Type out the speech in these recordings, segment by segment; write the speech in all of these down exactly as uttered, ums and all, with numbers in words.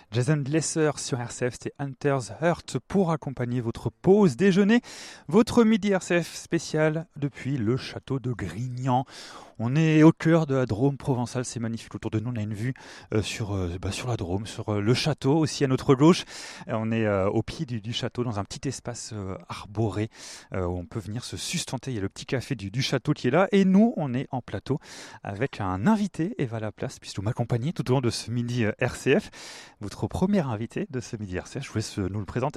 Jason Lesser sur R C F, c'était Hunter's Heart pour accompagner votre pause déjeuner, votre midi R C F spécial depuis le château de Grignan. On est au cœur de la Drôme provençale, c'est magnifique. Autour de nous, on a une vue euh, sur, euh, bah, sur la Drôme, sur euh, le château aussi à notre gauche. Et on est euh, au pied du, du château, dans un petit espace euh, arboré euh, où on peut venir se sustenter. Il y a le petit café du, du château qui est là. Et nous, on est en plateau avec un invité, Eva Laplace, puisque vous m'accompagnez tout au long de ce midi euh, R C F. Votre premier invité de ce midi R C F, je vous laisse euh, nous le présenter.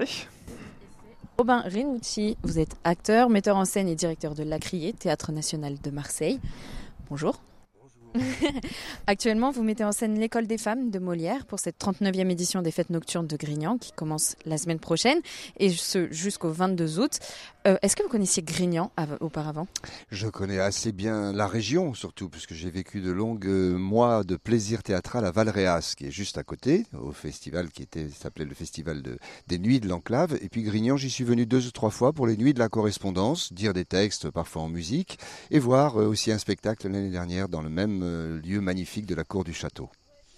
Robin Renucci, vous êtes acteur, metteur en scène et directeur de L'A Criée, Théâtre National de Marseille. Bonjour. Bonjour. Actuellement, vous mettez en scène L'École des femmes de Molière pour cette trente-neuvième édition des Fêtes nocturnes de Grignan qui commence la semaine prochaine et ce jusqu'au vingt-deux août. Euh, est-ce que vous connaissiez Grignan av- auparavant ? Je connais assez bien la région, surtout, puisque j'ai vécu de longues mois de plaisir théâtral à Valréas, qui est juste à côté, au festival qui était, s'appelait le festival de, des Nuits de l'Enclave. Et puis Grignan, j'y suis venu deux ou trois fois pour les Nuits de la Correspondance, dire des textes, parfois en musique, et voir aussi un spectacle l'année dernière dans le même lieu magnifique de la cour du château.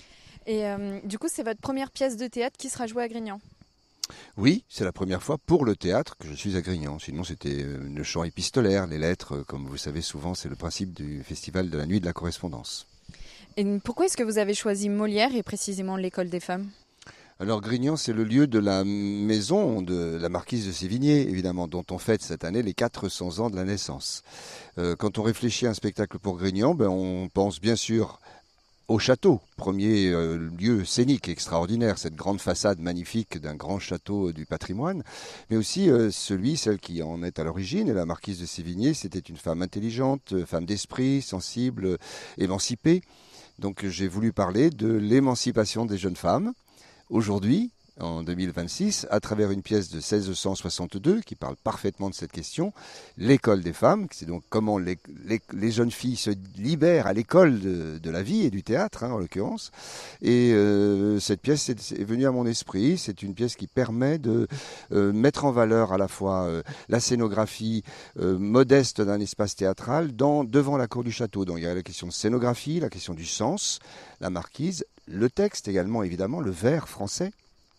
Et euh, du coup, c'est votre première pièce de théâtre qui sera jouée à Grignan ? Oui, c'est la première fois pour le théâtre que je suis à Grignan. Sinon, c'était le chant épistolaire, les lettres. Comme vous savez souvent, c'est le principe du festival de la Nuit de la Correspondance. Et pourquoi est-ce que vous avez choisi Molière et précisément l'École des femmes ? Alors Grignan, c'est le lieu de la maison de la marquise de Sévigné, évidemment, dont on fête cette année les quatre cents ans de la naissance. Euh, quand on réfléchit à un spectacle pour Grignan, ben, on pense bien sûr au château, premier euh, lieu scénique extraordinaire, cette grande façade magnifique d'un grand château du patrimoine, mais aussi euh, celui, celle qui en est à l'origine, et la marquise de Sévigné, c'était une femme intelligente, femme d'esprit, sensible, euh, émancipée. Donc j'ai voulu parler de l'émancipation des jeunes femmes, aujourd'hui, en deux mille vingt-six, à travers une pièce de seize cent soixante-deux qui parle parfaitement de cette question, l'école des femmes, c'est donc comment les, les, les jeunes filles se libèrent à l'école de, de la vie et du théâtre, hein, en l'occurrence. Et euh, cette pièce est, est venue à mon esprit, c'est une pièce qui permet de euh, mettre en valeur à la fois euh, la scénographie euh, modeste d'un espace théâtral dans, devant la cour du château. Donc il y a la question de scénographie, la question du sens, la marquise, le texte également, évidemment, le vers français.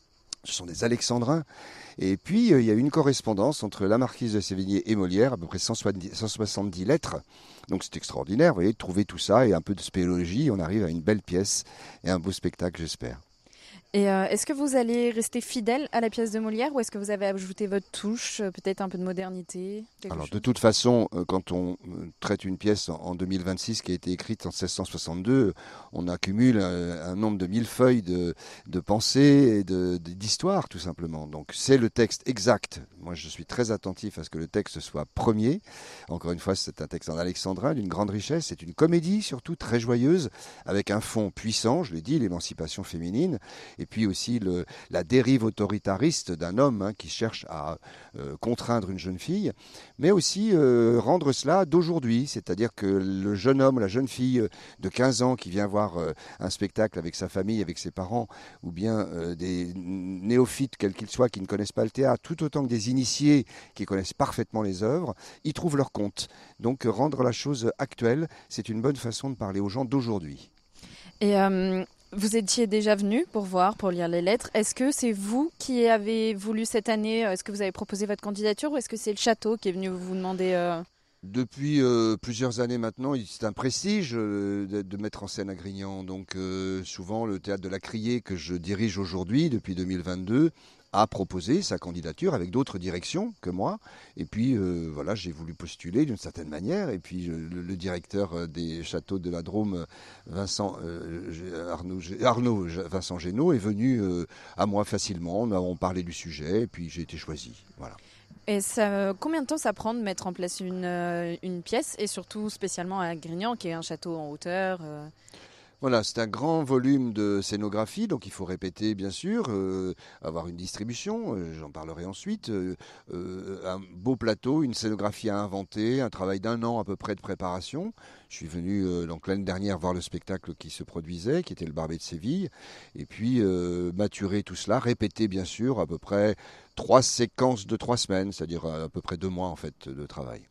Ce sont des alexandrins. Et puis, euh, il y a une correspondance entre la marquise de Sévigné et Molière, à peu près cent soixante-dix lettres. Donc, c'est extraordinaire, vous voyez, de trouver tout ça et un peu de spéléologie. On arrive à une belle pièce et un beau spectacle, j'espère. Et euh, est-ce que vous allez rester fidèle à la pièce de Molière ou est-ce que vous avez ajouté votre touche, peut-être un peu de modernité ? Alors chose ? de toute façon, quand on traite une pièce en deux mille vingt-six qui a été écrite en seize cent soixante-deux, on accumule un, un nombre de millefeuilles de, de pensées et de, de, d'histoire tout simplement. Donc c'est le texte exact. Moi je suis très attentif à ce que le texte soit premier. Encore une fois, c'est un texte en alexandrin d'une grande richesse. C'est une comédie surtout très joyeuse avec un fond puissant, je l'ai dit, l'émancipation féminine. Et puis aussi le, la dérive autoritariste d'un homme hein, qui cherche à euh, contraindre une jeune fille, mais aussi euh, rendre cela d'aujourd'hui, c'est-à-dire que le jeune homme, la jeune fille de quinze ans qui vient voir euh, un spectacle avec sa famille, avec ses parents, ou bien euh, des néophytes, quels qu'ils soient, qui ne connaissent pas le théâtre, tout autant que des initiés qui connaissent parfaitement les œuvres, y trouvent leur compte. Donc rendre la chose actuelle, c'est une bonne façon de parler aux gens d'aujourd'hui. Et euh... Vous étiez déjà venu pour voir, pour lire les lettres. Est-ce que c'est vous qui avez voulu cette année, est-ce que vous avez proposé votre candidature ou est-ce que c'est le château qui est venu vous demander euh... Depuis euh, plusieurs années maintenant, c'est un prestige euh, de, de mettre en scène à Grignan. Donc euh, souvent le théâtre de la Criée que je dirige aujourd'hui depuis deux mille vingt-deux a proposé sa candidature avec d'autres directions que moi. Et puis euh, voilà, j'ai voulu postuler d'une certaine manière. Et puis je, le, le directeur des châteaux de la Drôme, Vincent euh, Arnaud, Arnaud Vincent Génaud, est venu euh, à moi facilement. On a on parlé du sujet et puis j'ai été choisi. Voilà. Et ça, combien de temps ça prend de mettre en place une, euh, une pièce et surtout spécialement à Grignan qui est un château en hauteur euh... Voilà, c'est un grand volume de scénographie, donc il faut répéter bien sûr, euh, avoir une distribution, euh, j'en parlerai ensuite, euh, euh, un beau plateau, une scénographie à inventer, un travail d'un an à peu près de préparation. Je suis venu euh, donc l'année dernière voir le spectacle qui se produisait, qui était le Barbet de Séville, et puis euh, maturer tout cela, répéter bien sûr à peu près trois séquences de trois semaines, c'est-à-dire à peu près deux mois en fait de travail.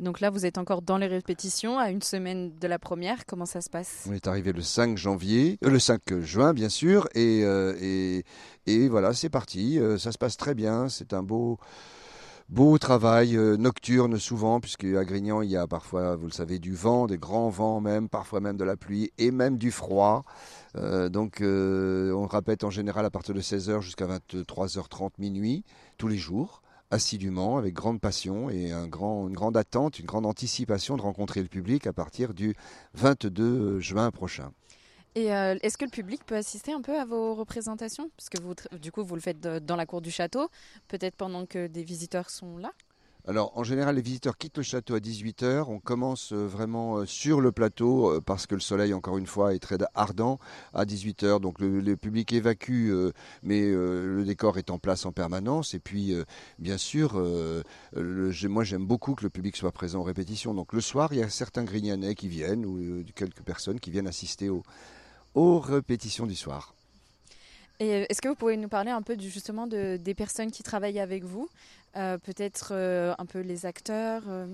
Donc là, vous êtes encore dans les répétitions, à une semaine de la première. Comment ça se passe ? On est arrivé le cinq janvier, euh, le cinq juin bien sûr, et, euh, et, et voilà, c'est parti. Euh, ça se passe très bien. C'est un beau, beau travail euh, nocturne souvent, puisque à Grignan il y a parfois, vous le savez, du vent, des grands vents même, parfois même de la pluie et même du froid. Euh, donc euh, on répète en général à partir de seize heures jusqu'à vingt-trois heures trente minuit tous les jours, assidûment, avec grande passion et un grand, une grande attente, une grande anticipation de rencontrer le public à partir du vingt-deux juin prochain. Et euh, est-ce que le public peut assister un peu à vos représentations ? Parce que vous, du coup, vous le faites de, dans la cour du château, peut-être pendant que des visiteurs sont là ? Alors, en général, les visiteurs quittent le château à dix-huit heures. On commence vraiment sur le plateau parce que le soleil, encore une fois, est très ardent à dix-huit heures. Donc, le, le public évacue, mais le décor est en place en permanence. Et puis, bien sûr, le, moi, j'aime beaucoup que le public soit présent aux répétitions. Donc, le soir, il y a certains Grignanais qui viennent ou quelques personnes qui viennent assister aux, aux répétitions du soir. Et est-ce que vous pouvez nous parler un peu du, justement de, des personnes qui travaillent avec vous ? Euh, peut-être euh, un peu les acteurs euh...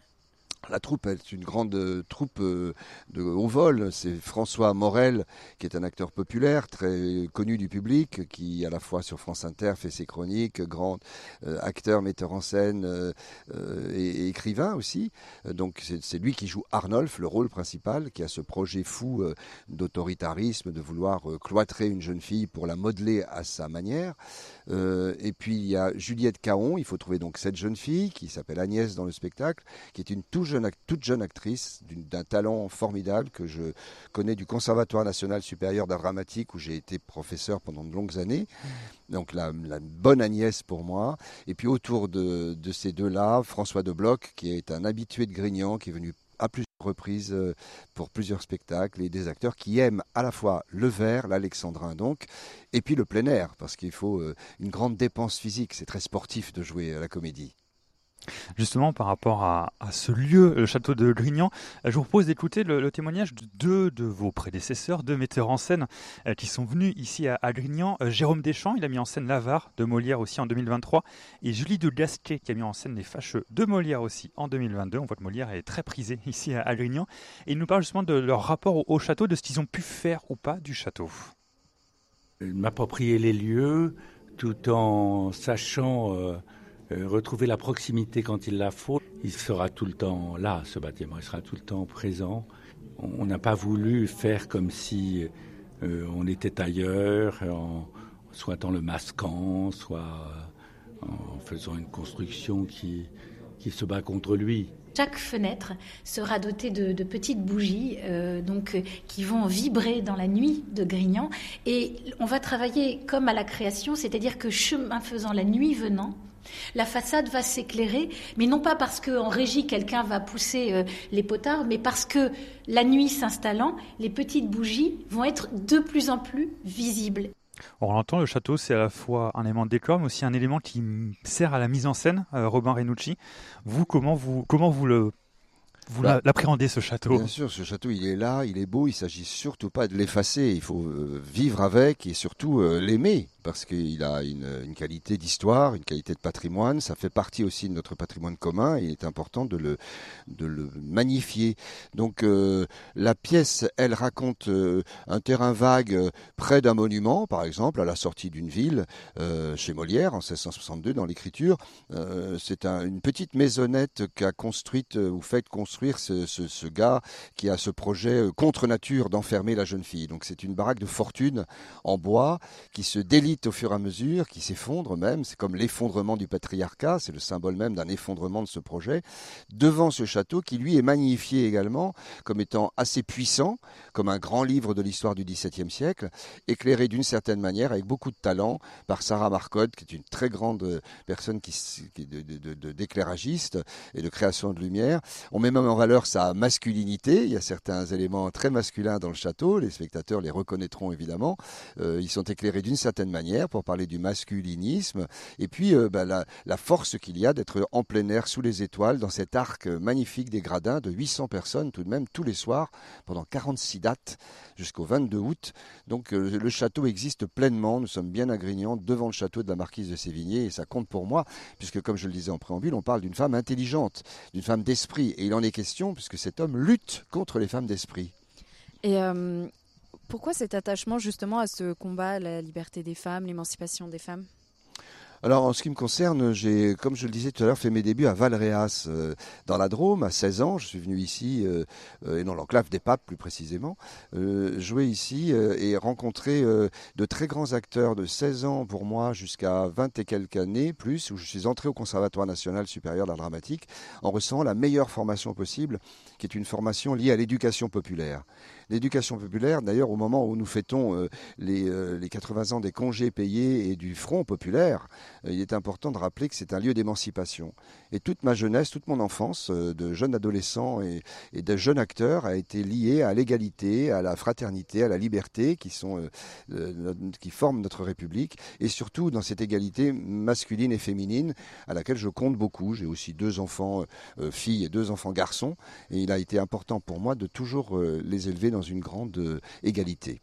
La troupe est une grande troupe de haut vol. C'est François Morel, qui est un acteur populaire, très connu du public, qui à la fois sur France Inter fait ses chroniques, grand euh, acteur, metteur en scène euh, et, et écrivain aussi. Donc c'est, c'est lui qui joue Arnolphe, le rôle principal, qui a ce projet fou euh, d'autoritarisme, de vouloir euh, cloîtrer une jeune fille pour la modeler à sa manière. Euh, et puis il y a Juliette Caon. Il faut trouver donc cette jeune fille qui s'appelle Agnès dans le spectacle, qui est une toute jeune, toute jeune actrice d'un talent formidable que je connais du Conservatoire national supérieur d'art dramatique où j'ai été professeur pendant de longues années. Donc la, la bonne Agnès pour moi. Et puis autour de, de ces deux-là, François de Bloch, qui est un habitué de Grignan, qui est venu à plusieurs reprises pour plusieurs spectacles, et des acteurs qui aiment à la fois le vers, l'alexandrin donc, et puis le plein air, parce qu'il faut une grande dépense physique. C'est très sportif de jouer à la comédie. Justement, par rapport à, à ce lieu, le château de Grignan, je vous propose d'écouter le, le témoignage de deux de vos prédécesseurs, deux metteurs en scène euh, qui sont venus ici à, à Grignan. Euh, Jérôme Deschamps, il a mis en scène l'Avare de Molière aussi en deux mille vingt-trois, et Julie de Gasquet qui a mis en scène Les Fâcheux de Molière aussi en deux mille vingt-deux. On voit que Molière est très prisé ici à, à Grignan, et ils nous parlent justement de leur rapport au, au château, de ce qu'ils ont pu faire ou pas du château. M'approprier les lieux tout en sachant... Euh retrouver la proximité quand il la faut. Il sera tout le temps là, ce bâtiment, il sera tout le temps présent. On n'a pas voulu faire comme si euh, on était ailleurs, en, soit en le masquant, soit en faisant une construction qui, qui se bat contre lui. Chaque fenêtre sera dotée de, de petites bougies euh, donc, euh, qui vont vibrer dans la nuit de Grignan. Et on va travailler comme à la création, c'est-à-dire que chemin faisant, la nuit venant, la façade va s'éclairer, mais non pas parce qu'en régie, quelqu'un va pousser euh, les potards, mais parce que la nuit s'installant, les petites bougies vont être de plus en plus visibles. On l'entend, le château, c'est à la fois un élément de décor, mais aussi un élément qui sert à la mise en scène. Euh, Robin Renucci, vous, comment vous, comment vous le... Vous bah, l'appréhendez, ce château ? Bien sûr, ce château, il est là, il est beau, il ne s'agit surtout pas de l'effacer, il faut euh, vivre avec et surtout euh, l'aimer, parce qu'il a une, une qualité d'histoire, une qualité de patrimoine, ça fait partie aussi de notre patrimoine commun, et il est important de le, de le magnifier. Donc euh, la pièce, elle raconte euh, un terrain vague euh, près d'un monument, par exemple, à la sortie d'une ville, euh, chez Molière, en seize cent soixante-deux, dans l'écriture. Euh, c'est un, une petite maisonnette qu'a construite, ou faite construire Ce, ce, ce gars qui a ce projet contre nature d'enfermer la jeune fille. Donc c'est une baraque de fortune en bois qui se délite au fur et à mesure, qui s'effondre même. C'est comme l'effondrement du patriarcat, c'est le symbole même d'un effondrement de ce projet. Devant ce château qui lui est magnifié également comme étant assez puissant, comme un grand livre de l'histoire du dix-septième siècle, éclairé d'une certaine manière avec beaucoup de talent par Sarah Marcotte, qui est une très grande personne qui, qui de, de, de, de, d'éclairagiste et de création de lumière. On met même en valeur sa masculinité. Il y a certains éléments très masculins dans le château. Les spectateurs les reconnaîtront évidemment. Euh, ils sont éclairés d'une certaine manière. manière pour parler du masculinisme et puis euh, bah, la, la force qu'il y a d'être en plein air sous les étoiles dans cet arc magnifique des Gradins de huit cents personnes tout de même tous les soirs pendant quarante-six dates jusqu'au vingt-deux août. Donc euh, le château existe pleinement, nous sommes bien à Grignan devant le château de la marquise de Sévigné et ça compte pour moi puisque comme je le disais en préambule, on parle d'une femme intelligente, d'une femme d'esprit et il en est question puisque cet homme lutte contre les femmes d'esprit. Et euh, pourquoi cet attachement justement à ce combat, à la liberté des femmes, l'émancipation des femmes ? Alors en ce qui me concerne, j'ai, comme je le disais tout à l'heure, fait mes débuts à Valréas, euh, dans la Drôme, à seize ans. Je suis venu ici, euh, euh, et dans l'enclave des Papes plus précisément, euh, jouer ici euh, et rencontrer euh, de très grands acteurs de seize ans pour moi jusqu'à vingt et quelques années plus, où je suis entré au Conservatoire national supérieur d'art dramatique en recevant la meilleure formation possible, qui est une formation liée à l'éducation populaire. L'éducation populaire, d'ailleurs, au moment où nous fêtons euh, les, euh, les quatre-vingts ans des congés payés et du Front populaire, euh, il est important de rappeler que c'est un lieu d'émancipation. Et toute ma jeunesse, toute mon enfance, euh, de jeune adolescent et, et de jeune acteur, a été liée à l'égalité, à la fraternité, à la liberté qui, sont, euh, euh, qui forment notre République, et surtout dans cette égalité masculine et féminine à laquelle je compte beaucoup. J'ai aussi deux enfants euh, filles et deux enfants garçons, et il a été important pour moi de toujours euh, les élever dans une grande euh, égalité.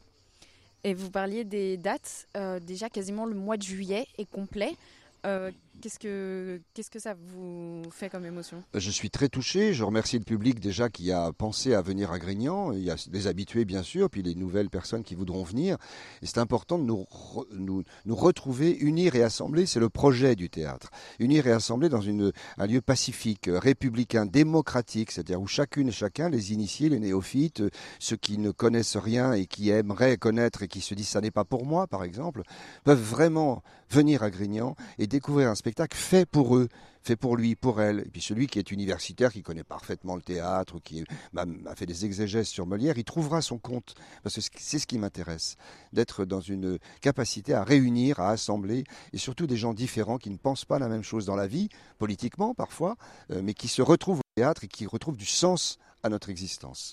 Et vous parliez des dates, euh, déjà quasiment le mois de juillet est complet. Euh, qu'est-ce que, qu'est-ce que ça vous fait comme émotion ? Je suis très touché, je remercie le public déjà qui a pensé à venir à Grignan, il y a des habitués bien sûr, puis les nouvelles personnes qui voudront venir, et c'est important de nous, re, nous, nous retrouver, unir et assembler, c'est le projet du théâtre, unir et assembler dans une, un lieu pacifique, républicain, démocratique, c'est-à-dire où chacune et chacun, les initiés, les néophytes, ceux qui ne connaissent rien et qui aimeraient connaître et qui se disent ça n'est pas pour moi par exemple, peuvent vraiment venir à Grignan et découvrir un spectacle fait pour eux, fait pour lui, pour elle. Et puis celui qui est universitaire, qui connaît parfaitement le théâtre, ou qui a fait des exégèses sur Molière, il trouvera son compte. Parce que c'est ce qui m'intéresse, d'être dans une capacité à réunir, à assembler, et surtout des gens différents qui ne pensent pas la même chose dans la vie, politiquement parfois, mais qui se retrouvent au théâtre et qui retrouvent du sens à notre existence.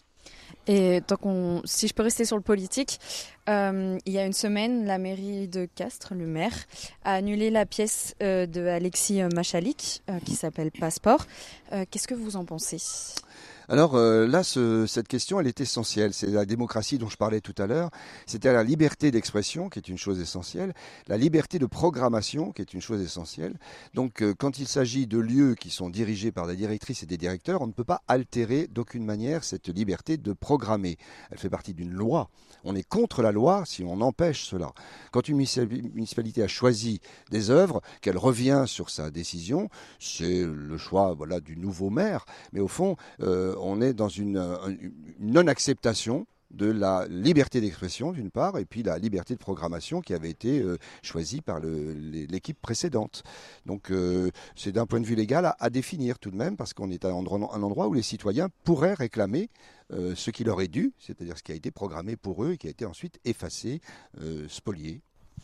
Et tant qu'on, si je peux rester sur le politique, euh, il y a une semaine, la mairie de Castres, le maire, a annulé la pièce euh, de Alexis Machalik euh, qui s'appelle Passeport. Euh, qu'est-ce que vous en pensez ? Alors euh, là, ce, cette question, elle est essentielle. C'est la démocratie dont je parlais tout à l'heure. C'était la liberté d'expression, qui est une chose essentielle, la liberté de programmation, qui est une chose essentielle. Donc euh, quand il s'agit de lieux qui sont dirigés par des directrices et des directeurs, on ne peut pas altérer d'aucune manière cette liberté de programmer. Elle fait partie d'une loi. On est contre la loi si on empêche cela. Quand une municipalité a choisi des œuvres, qu'elle revient sur sa décision, c'est le choix voilà, du nouveau maire. Mais au fond, euh, on est dans une, une non-acceptation de la liberté d'expression d'une part et puis la liberté de programmation qui avait été euh, choisie par le, l'équipe précédente. Donc euh, c'est d'un point de vue légal à, à définir tout de même parce qu'on est à un endroit, un endroit où les citoyens pourraient réclamer euh, ce qui leur est dû, c'est-à-dire ce qui a été programmé pour eux et qui a été ensuite effacé, euh, spolié.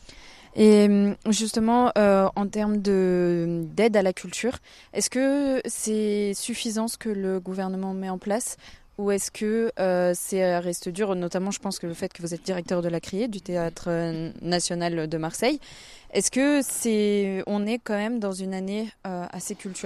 Et justement, euh, en termes de, d'aide à la culture, est-ce que c'est suffisant ce que le gouvernement met en place ou est-ce que euh, c'est reste dur, notamment je pense que le fait que vous êtes directeur de la Criée, du Théâtre National de Marseille, est-ce que c'est, on est quand même dans une année euh, assez culturelle ?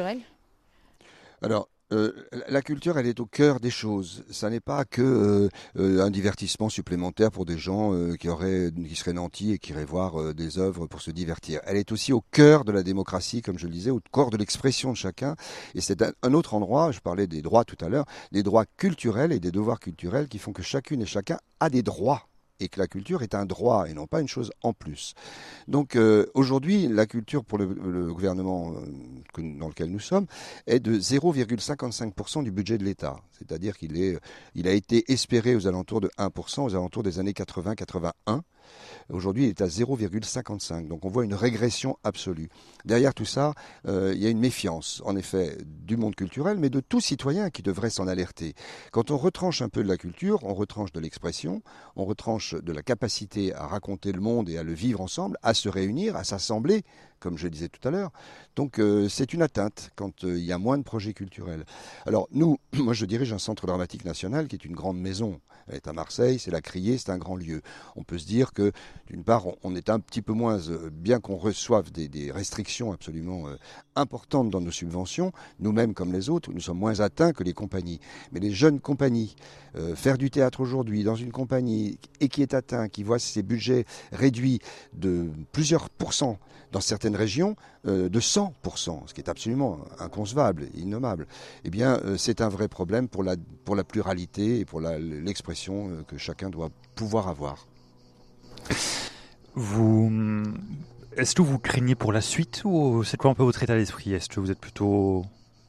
Alors, Euh, la culture, elle est au cœur des choses. Ça n'est pas que euh, euh, un divertissement supplémentaire pour des gens euh, qui auraient, qui seraient nantis et qui iraient voir euh, des œuvres pour se divertir. Elle est aussi au cœur de la démocratie, comme je le disais, au cœur de l'expression de chacun. Et c'est un, un autre endroit. Je parlais des droits tout à l'heure, des droits culturels et des devoirs culturels qui font que chacune et chacun a des droits. Et que la culture est un droit et non pas une chose en plus. Donc euh, aujourd'hui, la culture pour le, le gouvernement euh, que, dans lequel nous sommes est de zéro virgule cinquante-cinq pour cent du budget de l'État. C'est-à-dire qu'il est, il a été espéré aux alentours de un pour cent aux alentours des années quatre-vingts quatre-vingt-un. Aujourd'hui, il est à zéro virgule cinquante-cinq. Donc on voit une régression absolue. Derrière tout ça, euh, il y a une méfiance, en effet, du monde culturel, mais de tout citoyen qui devrait s'en alerter. Quand on retranche un peu de la culture, on retranche de l'expression, on retranche de la capacité à raconter le monde et à le vivre ensemble, à se réunir, à s'assembler, comme je le disais tout à l'heure. Donc euh, c'est une atteinte quand euh, il y a moins de projets culturels. Alors nous, moi je dirige un centre dramatique national qui est une grande maison. Elle est à Marseille, c'est la Criée, c'est un grand lieu. On peut se dire que d'une part on, on est un petit peu moins, euh, bien qu'on reçoive des, des restrictions absolument euh, importantes dans nos subventions, nous-mêmes comme les autres, nous sommes moins atteints que les compagnies. Mais les jeunes compagnies, euh, faire du théâtre aujourd'hui dans une compagnie et qui est atteint, qui voit ses budgets réduits de plusieurs pourcents dans certaines régions, euh, de cent pour cent, ce qui est absolument inconcevable, innommable, eh bien euh, c'est un vrai problème pour la, pour la pluralité et pour la, l'expression euh, que chacun doit pouvoir avoir. Vous, est-ce que vous craignez pour la suite ou c'est quoi un peu votre état d'esprit? Est-ce que vous êtes plutôt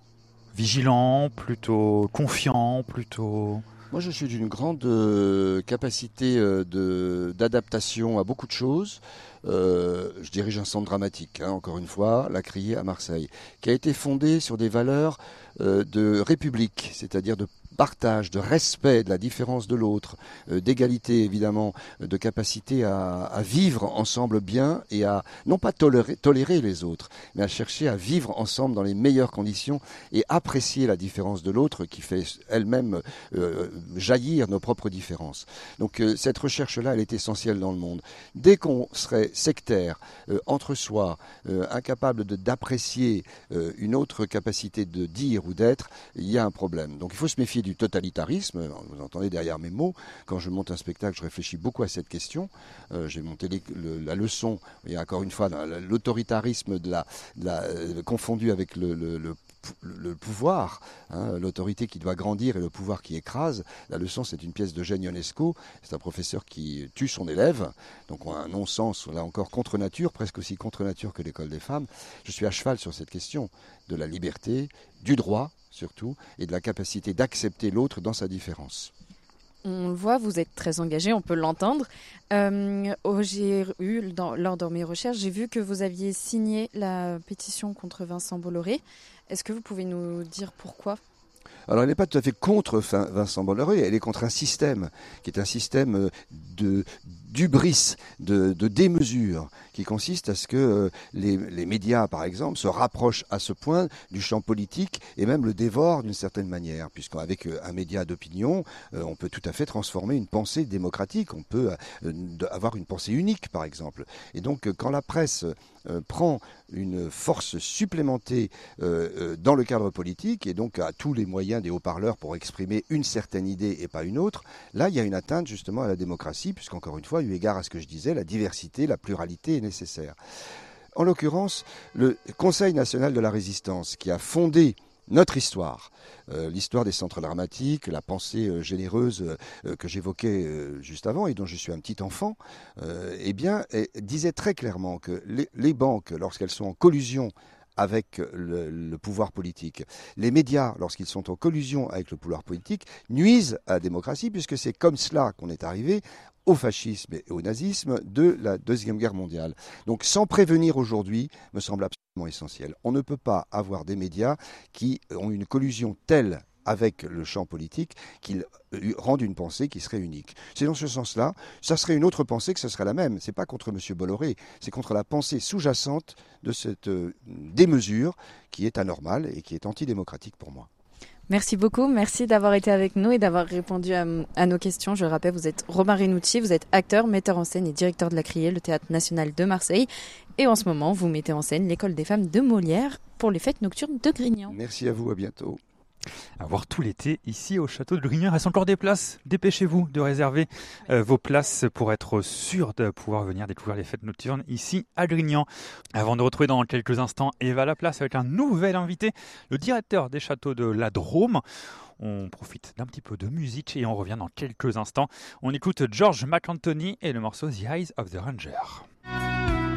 vigilant, plutôt confiant, plutôt... Moi, je suis d'une grande euh, capacité euh, de, d'adaptation à beaucoup de choses. Euh, je dirige un centre dramatique, hein, encore une fois, la Criée à Marseille, qui a été fondé sur des valeurs euh, de république, c'est-à-dire de partage, de respect de la différence de l'autre, euh, d'égalité évidemment, de capacité à, à vivre ensemble bien et à non pas tolérer, tolérer les autres, mais à chercher à vivre ensemble dans les meilleures conditions et apprécier la différence de l'autre qui fait elle-même euh, jaillir nos propres différences. Donc euh, cette recherche-là, elle est essentielle dans le monde. Dès qu'on serait sectaire, euh, entre soi, euh, incapable de, d'apprécier euh, une autre capacité de dire ou d'être, il y a un problème. Donc il faut se méfier du totalitarisme. Vous entendez derrière mes mots, quand je monte un spectacle, je réfléchis beaucoup à cette question. Euh, j'ai monté les, le, la leçon, il y a encore une fois l'autoritarisme de la, de la, euh, confondu avec le, le, le le pouvoir, hein, l'autorité qui doit grandir et le pouvoir qui écrase. La leçon, c'est une pièce d'Eugène Ionesco. C'est un professeur qui tue son élève. Donc on a un non-sens, là encore, contre nature, presque aussi contre nature que l'école des femmes. Je suis à cheval sur cette question de la liberté, du droit surtout, et de la capacité d'accepter l'autre dans sa différence. On le voit, vous êtes très engagé, on peut l'entendre. Euh, oh, j'ai eu, dans, lors de mes recherches, j'ai vu que vous aviez signé la pétition contre Vincent Bolloré. Est-ce que vous pouvez nous dire pourquoi ? Alors elle n'est pas tout à fait contre Vincent Bolloré, elle est contre un système qui est un système de d'hubris, de, de démesure, qui consiste à ce que euh, les, les médias, par exemple, se rapprochent à ce point du champ politique et même le dévorent d'une certaine manière, puisqu'avec euh, un média d'opinion, euh, on peut tout à fait transformer une pensée démocratique, on peut euh, avoir une pensée unique, par exemple. Et donc, euh, quand la presse euh, prend une force supplémentée euh, euh, dans le cadre politique, et donc à tous les moyens des haut-parleurs pour exprimer une certaine idée et pas une autre, là, il y a une atteinte justement à la démocratie, puisqu'encore une fois, eu égard à ce que je disais, la diversité, la pluralité est nécessaire. En l'occurrence, le Conseil national de la résistance, qui a fondé notre histoire, euh, l'histoire des centres dramatiques, la pensée euh, généreuse euh, que j'évoquais euh, juste avant et dont je suis un petit enfant, euh, eh bien, eh, disait très clairement que les, les banques, lorsqu'elles sont en collusion avec le, le pouvoir politique. Les médias, lorsqu'ils sont en collusion avec le pouvoir politique, nuisent à la démocratie, puisque c'est comme cela qu'on est arrivé au fascisme et au nazisme de la Deuxième Guerre mondiale. Donc sans prévenir aujourd'hui, me semble absolument essentiel. On ne peut pas avoir des médias qui ont une collusion telle avec le champ politique qu'ils rendent une pensée qui serait unique. C'est dans ce sens-là, ça serait une autre pensée que ce serait la même. C'est pas contre M. Bolloré, c'est contre la pensée sous-jacente de cette euh, démesure qui est anormale et qui est antidémocratique pour moi. Merci beaucoup, merci d'avoir été avec nous et d'avoir répondu à, à nos questions. Je le rappelle, vous êtes Robin Renouti, vous êtes acteur, metteur en scène et directeur de la Criée, le Théâtre National de Marseille. Et en ce moment, vous mettez en scène l'École des femmes de Molière pour les fêtes nocturnes de Grignan. Merci à vous, à bientôt. À voir tout l'été ici au château de Grignan. Il reste encore des places. Dépêchez-vous de réserver euh, vos places pour être sûr de pouvoir venir découvrir les fêtes nocturnes ici à Grignan. Avant de retrouver dans quelques instants Eva Laplace avec un nouvel invité, le directeur des châteaux de la Drôme. On profite d'un petit peu de musique et on revient dans quelques instants. On écoute George McAnthony et le morceau The Eyes of the Ranger.